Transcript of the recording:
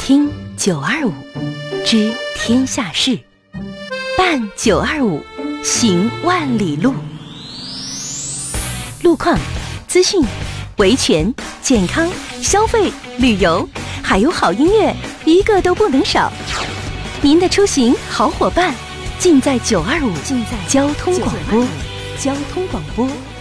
听925，知天下事，办925，行万里路。路况、资讯、维权、健康、消费、旅游，还有好音乐，一个都不能少。您的出行好伙伴，尽在925，交通广播，交通广播。